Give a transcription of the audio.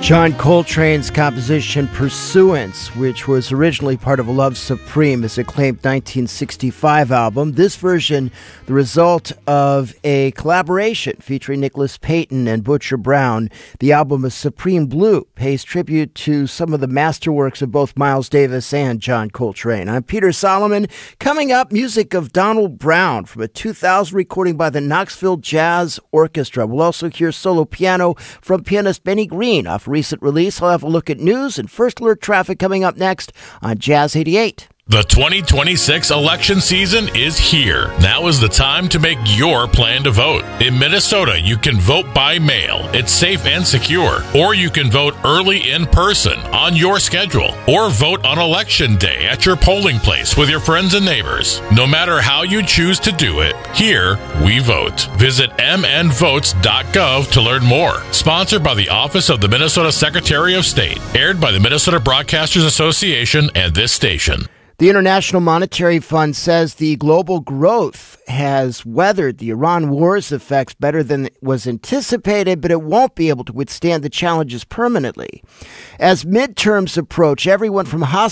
John Coltrane's composition Pursuance, which was originally part of a Love Supreme, his acclaimed 1965 album. This version, the result of a collaboration featuring Nicholas Payton and Butcher Brown. The album is Supreme Blue, pays tribute to some of the masterworks of both Miles Davis and John Coltrane. I'm Peter Solomon. Coming up, music of Donald Brown from a 2000 recording by the Knoxville Jazz Orchestra. We'll also hear solo piano from pianist Benny Green off a recent release. I'll have a look at news and first alert traffic coming up next on Jazz 88. The 2026 election season is here. Now is the time to make your plan to vote. In Minnesota, you can vote by mail. It's safe and secure. Or you can vote early in person on your schedule. Or vote on Election Day at your polling place with your friends and neighbors. No matter how you choose to do it, here we vote. Visit mnvotes.gov to learn more. Sponsored by the Office of the Minnesota Secretary of State. Aired by the Minnesota Broadcasters Association and this station. The International Monetary Fund says the global growth has weathered the Iran war's effects better than was anticipated, but it won't be able to withstand the challenges permanently. As midterms approach, everyone from